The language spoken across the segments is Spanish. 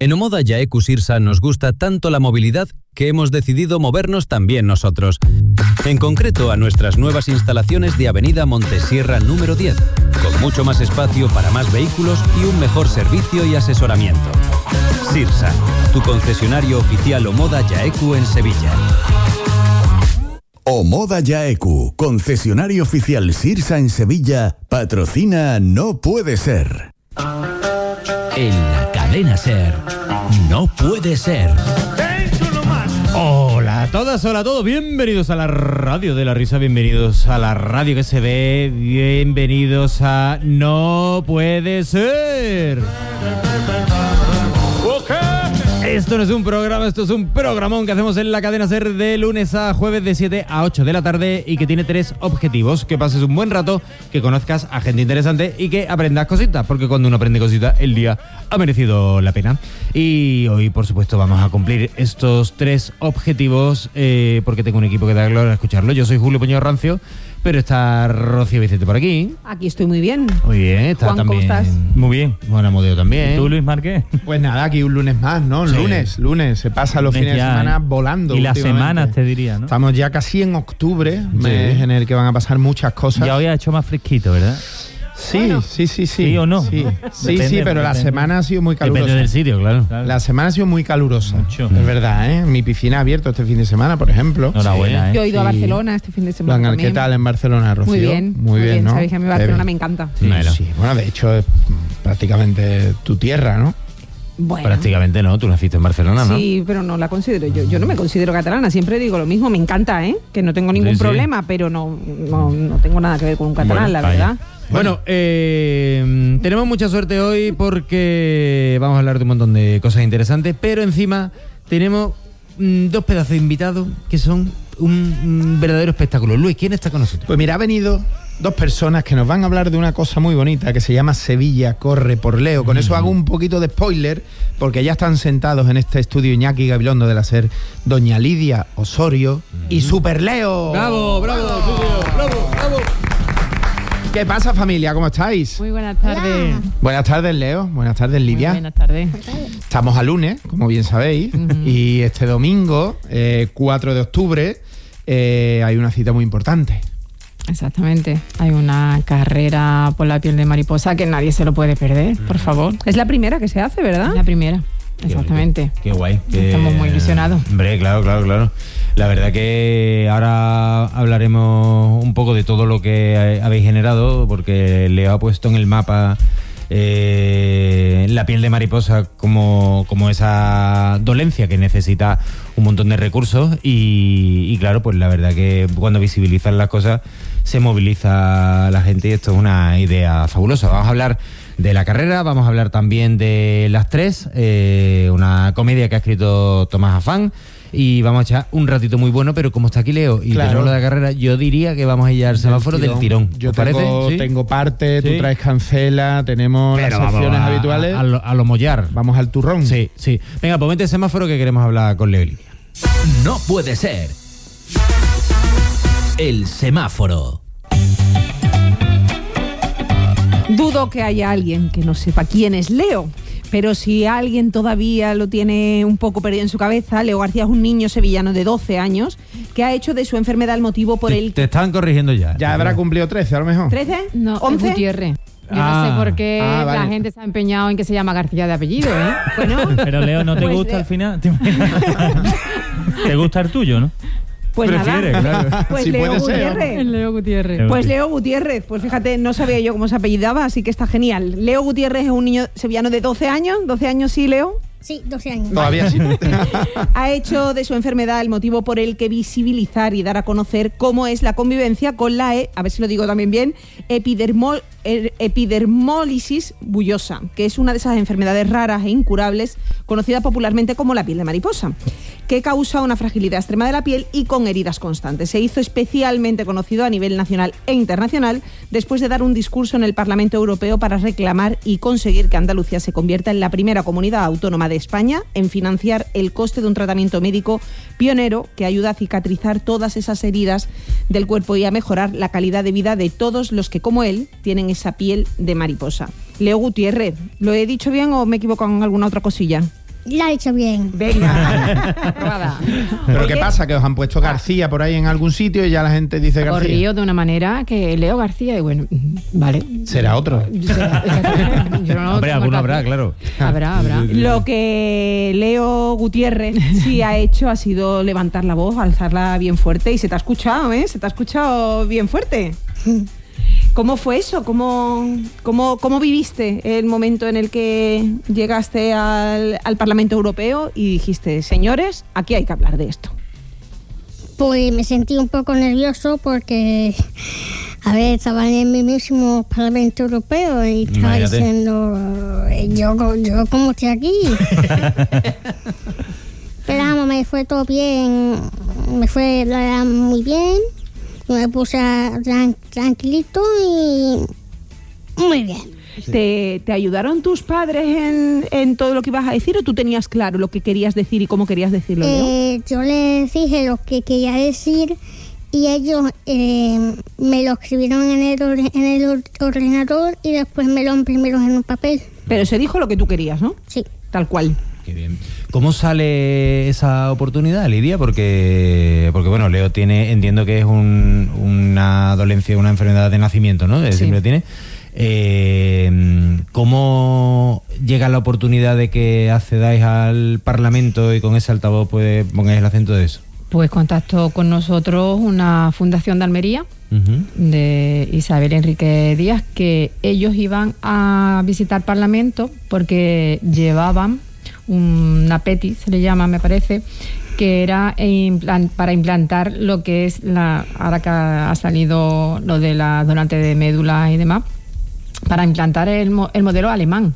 En Omoda Jaeku Sirsa nos gusta tanto la movilidad que hemos decidido movernos también nosotros. En concreto a nuestras nuevas instalaciones de Avenida Montesierra número 10, con mucho más espacio para más vehículos y un mejor servicio y asesoramiento. Sirsa, tu concesionario oficial Omoda Jaeku en Sevilla. Omoda Jaeku, concesionario oficial Sirsa en Sevilla, patrocina No Puede Ser. En la cadena SER, No Puede Ser. Hola a todas, hola a todos, bienvenidos a la radio de la risa, bienvenidos a la radio que se ve, bienvenidos a No Puede Ser. Esto no es un programa, esto es un programón que hacemos en la cadena SER de lunes a jueves de 7 a 8 de la tarde y que tiene 3 objetivos: que pases un buen rato, que conozcas a gente interesante y que aprendas cositas, porque cuando uno aprende cositas el día ha merecido la pena. Y hoy, por supuesto, vamos a cumplir estos 3 objetivos porque tengo un equipo que da gloria a escucharlo. Yo soy Julio Puñado Rancio, pero está Rocío Vicente por aquí. Aquí estoy muy bien. Muy bien, está Juan, también. ¿cómo estás? Muy bien. Bueno, Amodeo también. ¿Y tú, Luis Márquez? Pues nada, aquí un lunes más, ¿no? Sí. Lunes. Se pasa los fines de semana volando. Y las últimamente. semanas, te diría, ¿no? Estamos ya casi en octubre, mes en el que van a pasar muchas cosas. Ya hoy ha hecho más fresquito, ¿verdad? Sí, Bueno. sí. ¿Sí o no? Sí, Depende, pero la depende. semana ha sido muy calurosa. Depende del sitio, claro. La semana ha sido muy calurosa. Mucho. Es verdad, ¿eh? Mi piscina ha abierto este fin de semana, por ejemplo. Enhorabuena, Yo he ido a Sí. Barcelona este fin de semana Blanca, también. ¿qué tal en Barcelona, Rocío? Muy bien, ¿no? Sabéis que a mí Barcelona me encanta. Sí, Bueno. sí. Bueno, de hecho es prácticamente tu tierra, ¿no? Bueno, Prácticamente no, tú naciste en Barcelona, ¿no? sí, pero no la considero yo. Yo no me considero catalana, siempre digo lo mismo. Me encanta, ¿eh? Que no tengo ningún Sí, sí. problema, pero no tengo nada que ver con un catalán, Bueno, la vaya. verdad. Bueno, tenemos mucha suerte hoy porque vamos a hablar de un montón de cosas interesantes, pero encima tenemos 2 pedazos de invitados que son un verdadero espectáculo. Luis, ¿quién está con nosotros? Pues mira, ha venido 2 personas que nos van a hablar de una cosa muy bonita que se llama Sevilla corre por Leo. Con eso hago un poquito de spoiler, porque ya están sentados en este estudio Iñaki Gabilondo de la SER, doña Lidia Osorio y Super Leo. ¡Bravo, bravo, bravo! ¿Qué pasa, familia? ¿Cómo estáis? Muy buenas tardes. Buenas tardes, Leo. Buenas tardes, Lidia. Muy buenas tardes. Estamos a lunes, como bien sabéis, y este domingo, 4 de octubre, hay una cita muy importante. Exactamente. Hay una carrera por la piel de mariposa que nadie se lo puede perder, por favor. Es la primera que se hace, ¿verdad? La primera. Exactamente. Qué guay. Estamos muy ilusionados. Hombre, claro. La verdad que ahora hablaremos un poco de todo lo que habéis generado, porque Leo ha puesto en el mapa la piel de mariposa como esa dolencia que necesita un montón de recursos y claro, pues la verdad que cuando visibilizan las cosas se moviliza la gente y esto es una idea fabulosa. Vamos a hablar de la carrera, vamos a hablar también de Las Tres, una comedia que ha escrito Tomás Afán, y vamos a echar un ratito muy bueno, pero como está aquí Leo y Claro. tenemos lo de la carrera, yo diría que vamos a ir al semáforo del tirón. Yo ¿Os parece? ¿Sí? tengo parte, Sí. tú traes cancela, tenemos Pero las vamos secciones a- habituales. a lo mollar. Vamos al turrón. Sí. Venga, pues vente el semáforo que queremos hablar con Leo y Lidia. No Puede Ser. El semáforo. Dudo que haya alguien que no sepa quién es Leo. Pero si alguien todavía lo tiene un poco perdido en su cabeza, Leo García es un niño sevillano de 12 años que ha hecho de su enfermedad el motivo por el... Te estaban corrigiendo ya. Ya habrá cumplido 13 a lo mejor. ¿13? No, es ¿11? Gutiérrez. Yo Ah. no sé por qué Vale. la gente se ha empeñado en que se llama García de apellido, ¿eh? Bueno, Pero Leo, ¿no te Pues, gusta Leo. al final? ¿Te imaginas? ¿Te gusta el tuyo, no? pues Prefiere, nada. claro. Pues Sí, Leo puede ser. Gutiérrez. El Leo Gutiérrez. Pues Leo Gutiérrez, pues fíjate, no sabía yo cómo se apellidaba, así que está genial. Leo Gutiérrez es un niño sevillano de 12 años, 12 años sí, Leo. Sí, 12 años. Todavía sí. Ha hecho de su enfermedad el motivo por el que visibilizar y dar a conocer cómo es la convivencia con la, a ver si lo digo también bien, epidermólisis bullosa, que es una de esas enfermedades raras e incurables, conocida popularmente como la piel de mariposa, que causa una fragilidad extrema de la piel y con heridas constantes. Se hizo especialmente conocido a nivel nacional e internacional después de dar un discurso en el Parlamento Europeo para reclamar y conseguir que Andalucía se convierta en la primera comunidad autónoma de España en financiar el coste de un tratamiento médico pionero que ayuda a cicatrizar todas esas heridas del cuerpo y a mejorar la calidad de vida de todos los que, como él, tienen esa piel de mariposa. Leo Gutiérrez, ¿lo he dicho bien o me equivoco en alguna otra cosilla? La he hecho bien. Venga, aprobada. ¿Pero Oye, qué pasa? ¿Que os han puesto García por ahí en algún sitio y ya la gente dice García? Corrió de una manera que Leo García, y bueno, vale. Será otro. Yo no Hombre, tengo alguno el habrá, dato. claro. Habrá. Lo que Leo Gutiérrez sí ha hecho ha sido levantar la voz, alzarla bien fuerte, y se te ha escuchado, ¿eh? Se te ha escuchado bien fuerte. ¿Cómo fue eso? ¿Cómo viviste el momento en el que llegaste al Parlamento Europeo y dijiste, señores, aquí hay que hablar de esto? Pues me sentí un poco nervioso porque, a ver, estaba en el mismo Parlamento Europeo y estaba Imagínate. diciendo, yo como estoy aquí. Pero vamos, me fue todo bien, me fue muy bien, me puse tranquilito y muy bien. ¿Te ayudaron tus padres en todo lo que ibas a decir o tú tenías claro lo que querías decir y cómo querías decirlo, Leo? Yo les dije lo que quería decir y ellos me lo escribieron en el ordenador y después me lo imprimieron en un papel. Pero se dijo lo que tú querías, ¿no? Sí. Tal cual. Qué bien. ¿Cómo sale esa oportunidad, Lidia? Porque bueno, Leo entiendo que es una dolencia, una enfermedad de nacimiento, ¿no? Sí. Siempre tiene. ¿Cómo llega la oportunidad de que accedáis al Parlamento y con ese altavoz pues pongáis el acento de eso? Pues contactó con nosotros una fundación de Almería, de Isabel Enrique Díaz, que ellos iban a visitar Parlamento porque llevaban una PETI, se le llama, me parece, que era para implantar lo que es ahora que ha salido lo de la donante de médula y demás, para implantar el modelo alemán.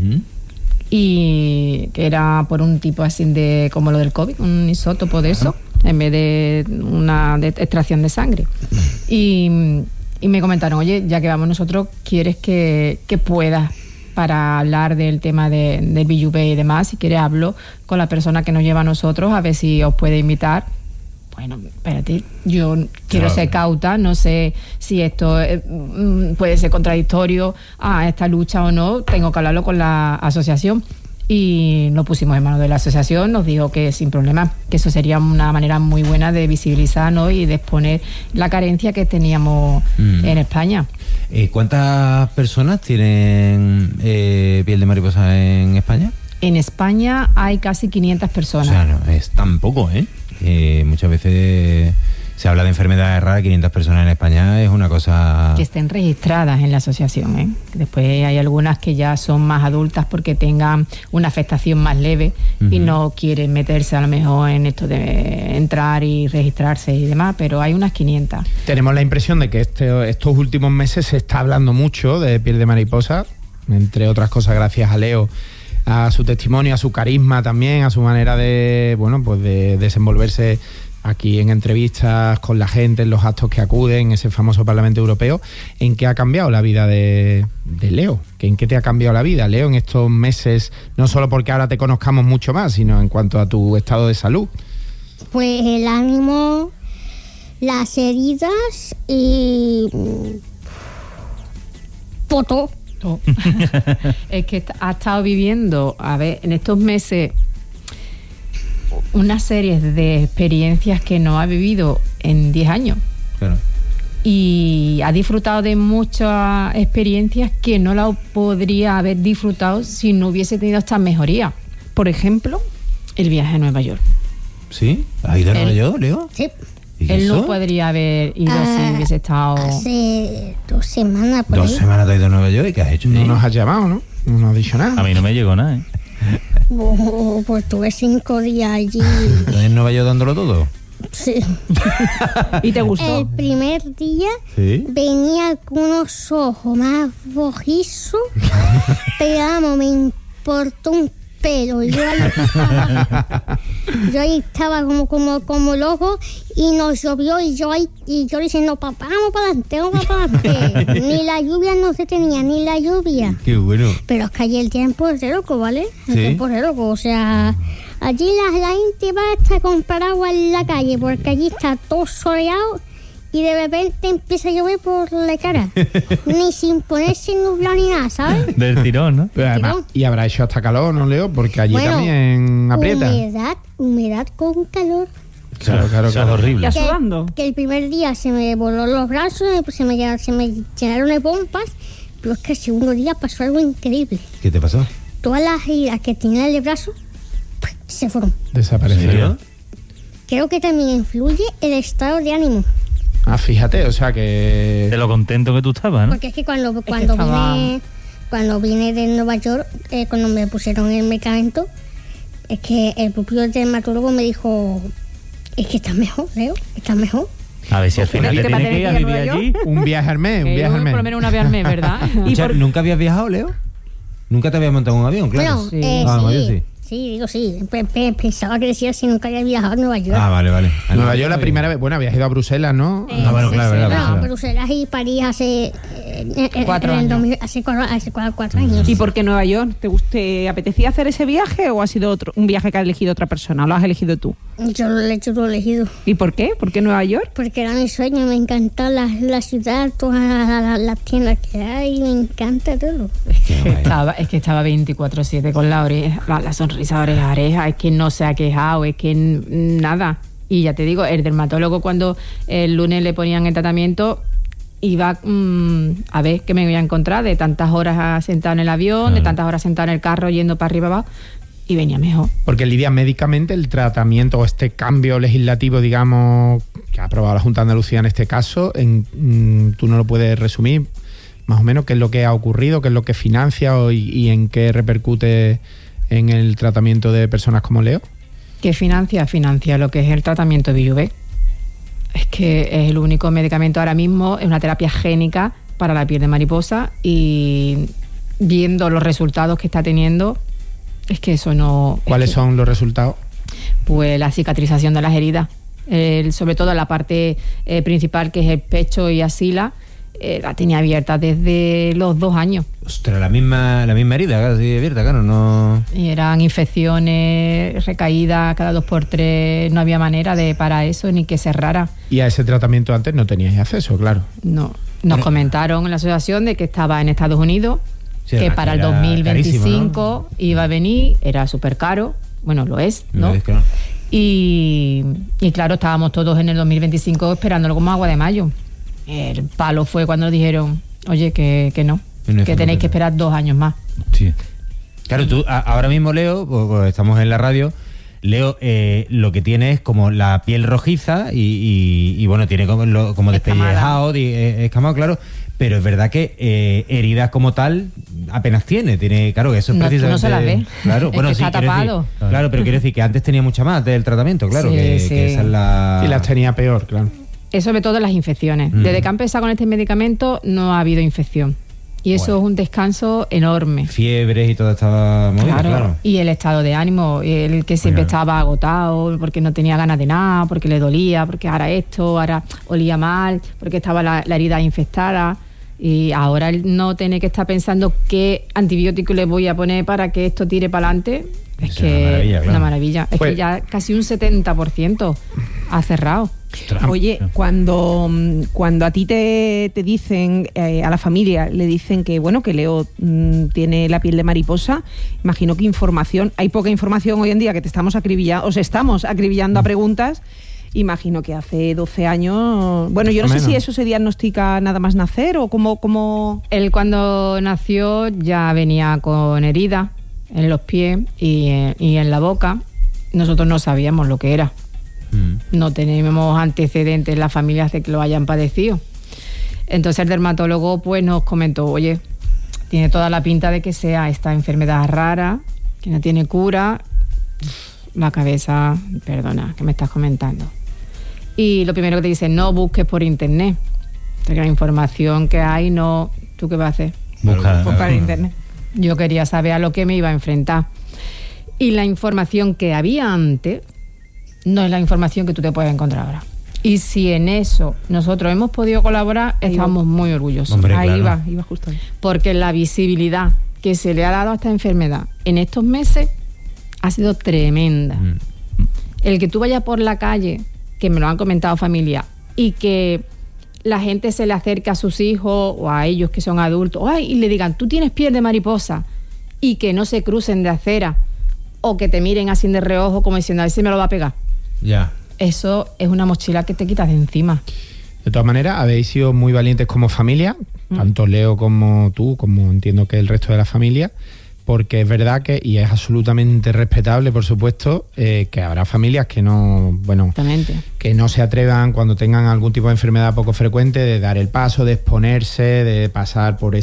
Y que era por un tipo así de como lo del COVID, un isótopo de eso, en vez de una de extracción de sangre. Y me comentaron, oye, ya que vamos nosotros, ¿quieres que puedas para hablar del tema del BUV y demás? Si quieres hablo con la persona que nos lleva a nosotros a ver si os puede invitar. Bueno, espérate, yo quiero ser cauta, no sé si esto puede ser contradictorio a esta lucha o no, tengo que hablarlo con la asociación. Y nos pusimos en manos de la asociación, nos dijo que sin problema, que eso sería una manera muy buena de visibilizar, ¿no? Y de exponer la carencia que teníamos en España. ¿Cuántas personas tienen piel de mariposa en España? En España hay casi 500 personas. O sea, no es tan poco, ¿eh? Muchas veces se habla de enfermedades raras, 500 personas en España es una cosa... Que estén registradas en la asociación, ¿eh? Después hay algunas que ya son más adultas porque tengan una afectación más leve y no quieren meterse a lo mejor en esto de entrar y registrarse y demás, pero hay unas 500. Tenemos la impresión de que estos últimos meses se está hablando mucho de piel de mariposa, entre otras cosas gracias a Leo, a su testimonio, a su carisma también, a su manera de, bueno, pues de desenvolverse aquí en entrevistas con la gente, en los actos que acuden, en ese famoso Parlamento Europeo. ¿En qué ha cambiado la vida de Leo? ¿En qué te ha cambiado la vida, Leo, en estos meses? No solo porque ahora te conozcamos mucho más, sino en cuanto a tu estado de salud. Pues el ánimo, las heridas y... poto. Es que ha estado viviendo, a ver, en estos meses una serie de experiencias que no ha vivido en 10 años. Claro. Y ha disfrutado de muchas experiencias que no la podría haber disfrutado si no hubiese tenido estas mejorías. Por ejemplo, el viaje a Nueva York. ¿Sí? ¿Has ido a Nueva York, Leo? Sí. ¿Y Él eso? no podría haber ido si hubiese estado... Hace 2 semanas por 2 ahí. semanas te has ido a Nueva York y ¿qué has hecho? No nos has llamado, ¿no? No nos has dicho nada. A mí no me llegó nada, ¿eh? Pues tuve 5 días allí. ¿Estás en Nueva York dándolo todo? Sí. ¿Y te gustó? El primer día Sí. venía con unos ojos más rojizos, pero vamos, me importó un pelo. Yo ahí estaba como loco y nos llovió y yo diciendo, papá, vamos para adelante. Ni la lluvia no se tenía, ni la lluvia. Qué bueno. Pero es que allí el tiempo es de loco, ¿vale? El Sí. tiempo es de loco, o sea... Allí la gente va a estar con paraguas en la calle porque allí está todo soleado y de repente empieza a llover por la cara. Ni sin ponerse nublado ni nada, ¿sabes? Del tirón, ¿no? Pero además, Tirón. y habrá hecho hasta calor, ¿no, Leo? Porque allí Bueno, también aprieta. Humedad con calor. Claro, Eso es horrible. Ya sudando. Que el primer día se me voló los brazos, se me llenaron de pompas, pero es que el segundo día pasó algo increíble. ¿Qué te pasó? Todas las heridas que tenía en el brazo se fueron. Desapareció. Creo que también influye el estado de ánimo. Ah, fíjate, o sea que... De lo contento que tú estabas, ¿no? Porque es que cuando estaba- vine de Nueva York, cuando me pusieron el medicamento, es que el propio dermatólogo me dijo, es que estás mejor, Leo, estás mejor. A ver si al final ¿Y te te tienes que ir a parece vivir que allí. Un viaje al mes, un viaje al mes. Por lo menos una vez al mes, ¿verdad? ¿Nunca habías viajado, Leo? ¿Nunca te habías montado en un avión? Claro. Bueno, Sí. Ah, en avión sí. Sí, digo sí. Pensaba que decía si nunca había viajado a Nueva York. Ah, vale. Nueva York la primera vez. Bueno, habías ido a Bruselas, ¿no? Ah, bueno, claro, sí, verdad, no, Bruselas. Bruselas y París hace 4 en el años. 2000, hace 4 años. ¿Y por qué Nueva York? ¿Te apetecía hacer ese viaje o ha sido un viaje que ha elegido otra persona? ¿O lo has elegido tú? Yo lo he hecho todo elegido. ¿Y por qué? ¿Por qué Nueva York? Porque era mi sueño, me encanta la ciudad, todas las tiendas que hay, me encanta todo. Es que estaba 24/7 con la oreja, la sonrisa oreja a oreja, es que no se ha quejado, es que nada. Y ya te digo, el dermatólogo cuando el lunes le ponían el tratamiento iba a ver qué me voy a encontrar de tantas horas sentado en el avión, de tantas horas sentado en el carro yendo para arriba abajo, y venía mejor. Porque Lidia, médicamente el tratamiento o este cambio legislativo, digamos, que ha aprobado la Junta de Andalucía en este caso, tú no lo puedes resumir más o menos qué es lo que ha ocurrido, qué es lo que financia y en qué repercute en el tratamiento de personas como Leo. ¿Qué financia? Financia lo que es el tratamiento de Biuvet. Es que es el único medicamento ahora mismo, es una terapia génica para la piel de mariposa, y viendo los resultados que está teniendo, es que eso no... ¿Cuáles son los resultados? Pues la cicatrización de las heridas, sobre todo la parte principal, que es el pecho y axila, la tenía abierta desde los 2 años. Ostras, la misma herida, casi abierta, claro, no... Y eran infecciones recaídas cada 2x3, no había manera de parar eso ni que cerrara. Y a ese tratamiento antes no teníais acceso, claro. No. Nos comentaron en la asociación de que estaba en Estados Unidos, Sí, que además para el era 2025 carísimo, iba a venir, era súper caro, bueno, lo es, ¿no? Es que no. Y claro, estábamos todos en el 2025 esperándolo como agua de mayo. El palo fue cuando nos dijeron, oye, que no, que tenéis que esperar 2 años más. Sí. Claro, tú ahora mismo, Leo, pues estamos en la radio, Leo lo que tiene es como la piel rojiza y bueno, tiene como despellejado, escamado, claro, pero es verdad que heridas como tal apenas tiene, claro, que eso es No, tú precisamente... no se las ves. Claro, Es bueno, que sí, está quiero decir, tapado. claro, pero quiero decir que antes tenía mucha más del tratamiento, claro, Sí, que sí. esa es la... Y las tenía peor, claro. Es sobre todo las infecciones. Desde que ha empezado con este medicamento no ha habido infección. Y eso Bueno. es un descanso enorme. Fiebres y todo estaba movido, claro. Y el estado de ánimo, el que siempre estaba agotado, porque no tenía ganas de nada, porque le dolía, porque ahora esto, ahora olía mal, porque estaba la herida infectada. Y ahora él no tiene que estar pensando qué antibiótico le voy a poner para que esto tire para adelante. Es Es que una maravilla, claro. una maravilla. Es Pues- que ya casi un 70% ha cerrado. Oye, cuando a ti te dicen, a la familia, le dicen que bueno, que Leo tiene la piel de mariposa, imagino que hay poca información hoy en día, que te estamos acribillando, os estamos acribillando a preguntas. Imagino que hace 12 años, bueno, yo no sé si eso se diagnostica nada más nacer o cómo... Él cuando nació ya venía con heridas en los pies y en la boca. Nosotros no sabíamos lo que era. No tenemos antecedentes en la familia de que lo hayan padecido. Entonces el dermatólogo pues nos comentó, oye, tiene toda la pinta de que sea esta enfermedad rara, que no tiene cura. La cabeza, perdona, ¿qué me estás comentando? Y lo primero que te dice, no busques por internet. Porque la información que hay, no... ¿Tú qué vas a hacer? Buscar en internet. Yo quería saber a lo que me iba a enfrentar. Y la información que había antes no es la información que tú te puedes encontrar ahora. Y si en eso nosotros hemos podido colaborar, estamos muy orgullosos. Hombre, Ahí claro. iba justo ahí. Porque la visibilidad que se le ha dado a esta enfermedad en estos meses ha sido tremenda. El que tú vayas por la calle, que me lo han comentado familia, y que la gente se le acerque a sus hijos o a ellos que son adultos, ¡ay!, y le digan, tú tienes piel de mariposa, y que no se crucen de acera o que te miren así de reojo como diciendo, a ver si me lo va a pegar. Ya. Eso es una mochila que te quitas de encima. De todas maneras, habéis sido muy valientes como familia, tanto Leo como tú, como entiendo que el resto de la familia, porque es verdad que, y es absolutamente respetable, por supuesto, que habrá familias que no, bueno, Exactamente. que no se atrevan cuando tengan algún tipo de enfermedad poco frecuente de dar el paso, de exponerse, de pasar por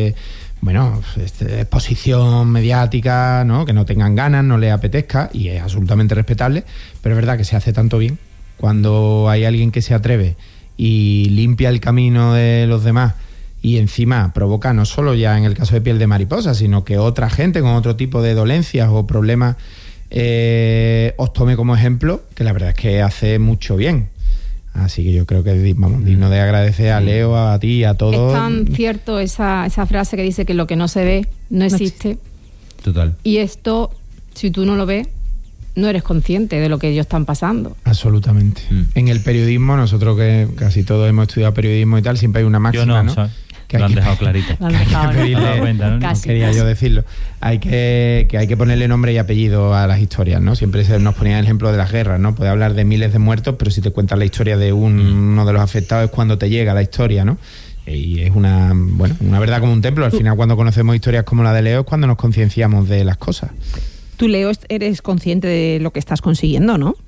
exposición mediática, ¿no? Que no tengan ganas, no les apetezca, y es absolutamente respetable, pero es verdad que se hace tanto bien cuando hay alguien que se atreve y limpia el camino de los demás y encima provoca no solo ya en el caso de piel de mariposa, sino que otra gente con otro tipo de dolencias o problemas os tome como ejemplo, que la verdad es que hace mucho bien. Así que yo creo que es digno de agradecer a Leo, a ti, a todos. Es tan cierto esa frase que dice que lo que no se ve no existe. Total. Y esto, si tú no lo ves, no eres consciente de lo que ellos están pasando. Absolutamente. En el periodismo, nosotros que casi todos hemos estudiado periodismo y tal, siempre hay una máxima, Yo no, ¿no? ¿sabes? Que Lo hay han que- dejado clarito. Lo han dejado, ¿no? pedirle- Me he dado cuenta, ¿no? Casi. No quería yo decirlo. Hay que ponerle nombre y apellido a las historias, ¿no? Siempre nos ponía el ejemplo de las guerras, ¿no? Puede hablar de miles de muertos, pero si te cuentas la historia de uno de los afectados es cuando te llega la historia, ¿no? Y es una verdad como un templo. Al final, cuando conocemos historias como la de Leo, es cuando nos concienciamos de las cosas. Tú, Leo, eres consciente de lo que estás consiguiendo, ¿no?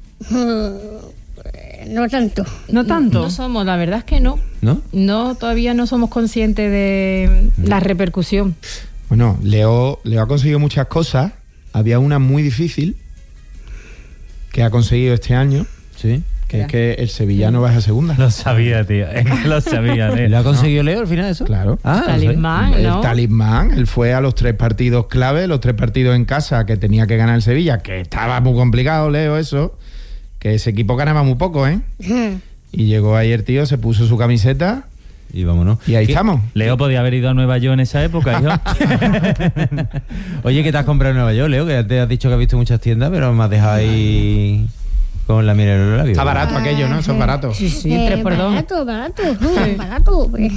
No tanto. No tanto. No somos, la verdad es que no. ¿No? No, todavía no somos conscientes de la repercusión. Bueno, Leo ha conseguido muchas cosas. Había una muy difícil que ha conseguido este año, Sí. que es que el sevillano baja a segunda. Lo sabía, tío. Es que lo sabía, ¿Lo ha conseguido Leo al final eso? Claro. Ah, no sé. Talismán, ¿no? El talismán, él fue a los 3 partidos clave, los 3 partidos en casa que tenía que ganar el Sevilla, que estaba muy complicado, Leo, eso, que ese equipo ganaba muy poco, ¿eh? Y llegó ayer, tío, se puso su camiseta Y vámonos. y ahí estamos. Leo podía haber ido a Nueva York en esa época, hijo. Oye, ¿qué te has comprado en Nueva York, Leo? Que ya te has dicho que has visto muchas tiendas, pero me has dejado ahí con la mira en los labios. Está barato aquello, ¿no? Eso es barato. Sí, 3 por 2. Barato. Pues.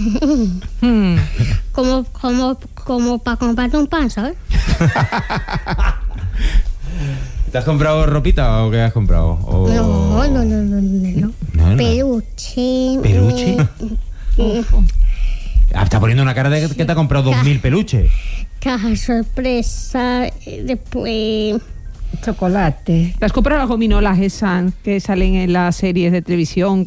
como para comprarte un pan, ¿sabes? ¿Te has comprado ropita o qué has comprado? O- No. No. Peluche. ¿Peluche? Ah, está poniendo una cara de que te ha comprado 2000 peluches. Caja sorpresa. Después. Chocolate. ¿Te has comprado las gominolas esas que salen en las series de televisión?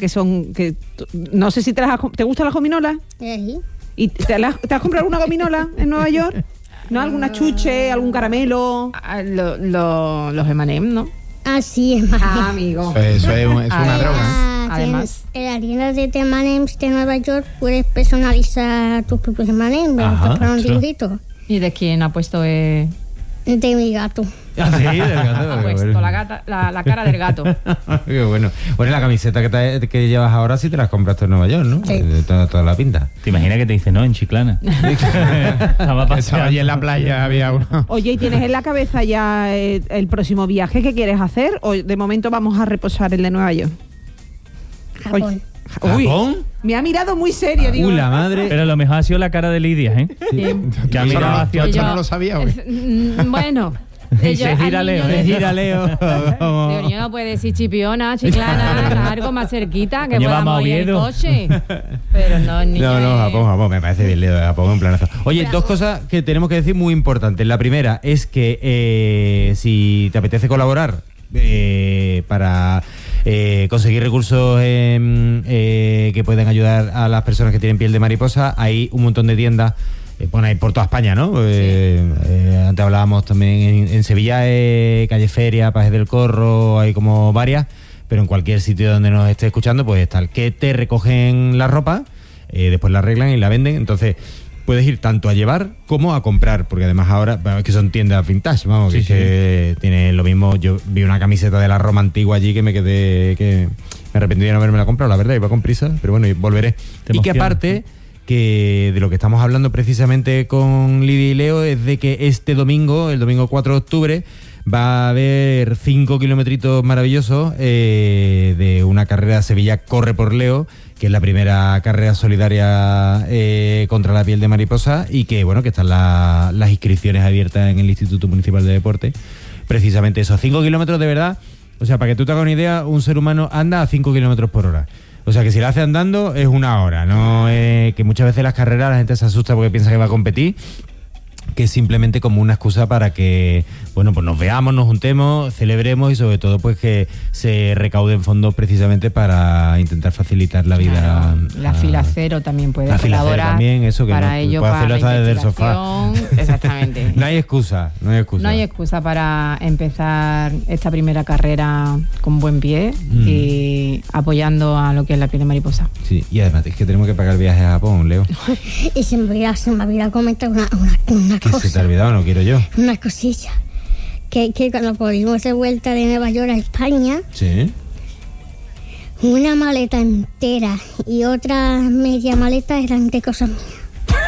No sé si ¿te gustan las gominolas? Ahí. ¿Y te has comprado alguna gominola en Nueva York? ¿No? ¿Alguna chuche? ¿Algún caramelo? Ah, los M&M, ¿no? Así es, Ah, amigo. Eso es una Además. droga, ¿eh? Además. En la tienda de M&M's de Nueva York puedes personalizar tus propios M&M's, Ajá, para un claro. dibujito ¿Y de quién ha puesto de mi gato. Ah, sí, del gato. ha qué puesto bueno. la cara del gato? Qué bueno. Bueno, la camiseta que llevas ahora sí te la has comprado en Nueva York, ¿no? Sí. De toda la pinta. ¿Te imaginas que te dice no en Chiclana? Estaba Estaba paseando. allí en la playa, había uno. Oye, ¿y tienes en la cabeza ya el próximo viaje que quieres hacer? ¿O de momento vamos a reposar el de Nueva York? Japón. Uy, ¿Japón? me ha mirado muy serio, digo. La madre. Pero lo mejor ha sido la cara de Lidia, ¿eh? Que ha Eso mirado no, hacia esto atrás. no lo sabía, güey. Bueno. Y se gira Leo, al niño ¿eh? le- Gira, Leo. Digo, niño no puede decir Chipiona, Chiclana, algo más cerquita, que Coño, podamos vamos a ir en Oviedo. coche. Pero no, el niño No, es- Japón, me parece bien, Leo, Japón, un planazo. Oye, dos cosas que tenemos que decir muy importantes. La primera es que si te apetece colaborar para conseguir recursos que puedan ayudar a las personas que tienen piel de mariposa, hay un montón de tiendas. Bueno, hay por toda España, ¿no? Antes hablábamos también en Sevilla, Calle Feria, Pajes del Corro, hay como varias, pero en cualquier sitio donde nos esté escuchando, pues tal, que te recogen la ropa, después la arreglan y la venden, entonces puedes ir tanto a llevar como a comprar, porque además ahora, es que son tiendas vintage, vamos, Sí, que tienen lo mismo. Yo vi una camiseta de la Roma antigua allí que me arrepentí de no haberme la comprado, la verdad, iba con prisa, pero bueno, y volveré. Te Y que emociona. aparte, que de lo que estamos hablando precisamente con Lidia y Leo es de que este domingo, el domingo 4 de octubre, va a haber 5 kilometritos maravillosos de una carrera Sevilla Corre por Leo, que es la primera carrera solidaria contra la piel de mariposa, y que bueno, que están las inscripciones abiertas en el Instituto Municipal de Deporte. Precisamente esos 5 kilómetros de verdad, o sea, para que tú te hagas una idea, un ser humano anda a 5 kilómetros por hora. O sea, que si la hace andando es una hora, no que muchas veces las carreras la gente se asusta porque piensa que va a competir, que es simplemente como una excusa para que, bueno, pues nos veamos, nos juntemos, celebremos y sobre todo pues que se recauden fondos precisamente para intentar facilitar la vida. Claro, la fila cero también puede colaborar. La fila cero también, eso que para no, ello, puede para hacerlo hasta desde el sofá. Exactamente. No hay excusa. No hay excusa para empezar esta primera carrera con buen pie y apoyando a lo que es la piel de mariposa. Sí, y además es que tenemos que pagar viajes a Japón, Leo. Y se me olvidó comentar una ¿Que cosa. se te ha olvidado? No quiero yo. Una cosilla. Que cuando volvimos de vuelta de Nueva York a España, Sí. una maleta entera y otra media maleta eran de cosas mías.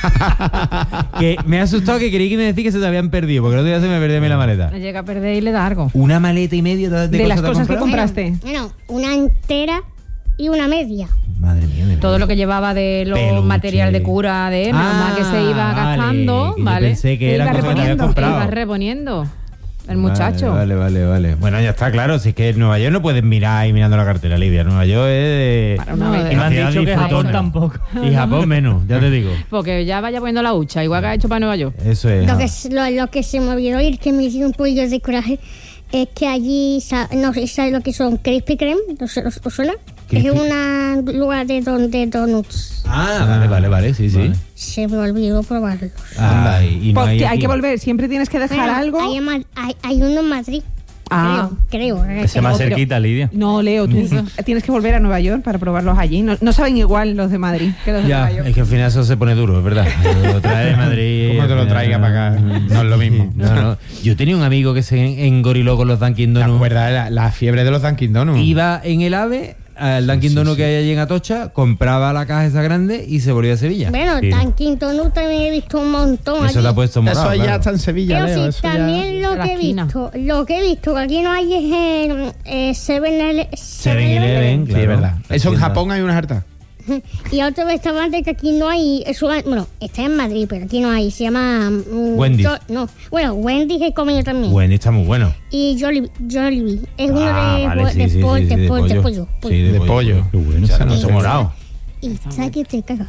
Que me ha asustado, que creí que me decís que se te habían perdido, porque el otro día se me perdió a mí la maleta. Le llega a perder y le da algo. Una maleta y media De las cosas que compraste. No, una entera y una media. Madre mía. Todo lo que llevaba de los Peluche. material de cura, de menos mal que se iba gastando, que yo ¿vale? pensé que era Iba cosa que te había reponiendo. comprado. Iba reponiendo el muchacho. Vale. Bueno, ya está claro. Si es que en Nueva York no puedes mirar ahí mirando la cartera, Lidia. Nueva York es Para una vez. Y me han ciudad dicho que disfrutona. Japón tampoco. Y Japón menos, ya te digo. Porque ya vaya poniendo la hucha, igual que ha hecho para Nueva York. Eso es. Lo que se me olvidó y que me hizo un poquillo de coraje es que allí, no sé, ¿sabes lo que son? Krispy Kreme, ¿os suena? Krispy- Es un lugar de donuts. Vale, sí. Vale. Se me olvidó probarlos. Y no Porque hay aquí. que volver, siempre tienes que dejar Bueno, algo. hay uno en Madrid. Ah. Creo. Que sea más pero- cerquita, Lidia. No, Leo, tú tienes que volver a Nueva York para probarlos allí. No saben igual los de Madrid que los de Ya, Nueva York. es que al final eso se pone duro, es verdad. Lo trae de Madrid. ¿Cómo te lo al final- traiga para acá? No es lo mismo. No. Yo tenía un amigo que se engoriló con los Dunkin' ¿Te Donuts. acuerdas de la fiebre de los Dunkin' Donuts? Iba en el AVE al Dunkin' Donuts que hay allí en Atocha, compraba la caja esa grande y se volvía a Sevilla. Bueno, Sí. Dunkin' Donuts también he visto un montón Eso allí. te ha puesto morado. Eso ya claro. está en Sevilla, Pero Leo. sí, eso ya- también lo En la que he esquina. visto que aquí no hay es 7-Eleven. 7-Eleven, Sí, claro. es verdad. La Eso en tienda. Japón hay unas hartas. Y otro restaurante que aquí no hay, bueno, está en Madrid, pero aquí no hay, se llama... Wendy's. Wendy's he comido también. Bueno, está muy bueno. Y Jollibee, es uno Vale, de sí, pollo. de pollo. Sí, De pollo. Qué bueno. O sea, Esa no mucho sé. morado. Y sabes que te caga.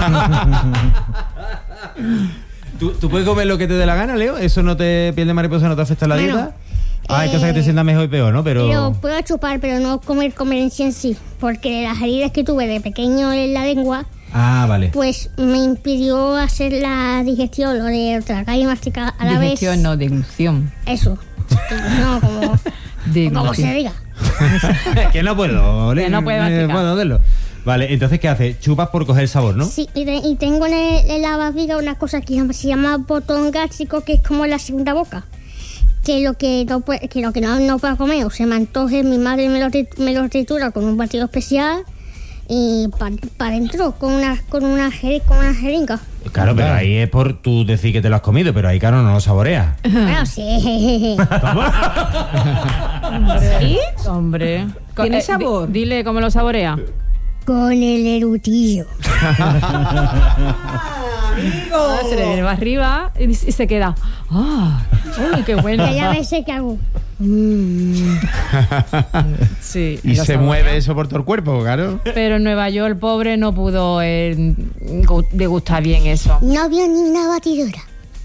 ¿Tú puedes comer lo que te dé la gana, Leo? ¿Eso no te, piel de mariposa, no te afecta la Bueno, dieta? Hay cosas que te sientan mejor y peor, ¿no? Pero puedo chupar, pero no comer en sí, porque las heridas que tuve de pequeño en la lengua, Vale. pues me impidió hacer la digestión, lo de tragar y masticar a la Digestión, vez. no, deglución. Eso. No, como Deglución. se diga. que no puedo, Que no puede masticar. puedo hacerlo. Vale, entonces, ¿qué haces? Chupas por coger sabor, ¿no? Sí, y tengo en la barriga una cosa que se llama botón gástrico, que es como la segunda boca. Que lo que no puedo comer o se me antoje, mi madre me lo tritura con un batido especial y para adentro con una jeringa. Claro, pero ahí es por tú decir que te lo has comido, pero ahí, claro, no lo saboreas. Bueno, sí. ¿Sí? Hombre. ¿Tiene sabor? Dile cómo lo saborea. Con el erutillo. Se le viene para arriba y se queda. ¡Uy, qué bueno! Y hay a veces que hago. Sí, Y lo se saborea. mueve eso por todo el cuerpo, claro. Pero en Nueva York el pobre no pudo degustar bien eso. No había ni una batidora.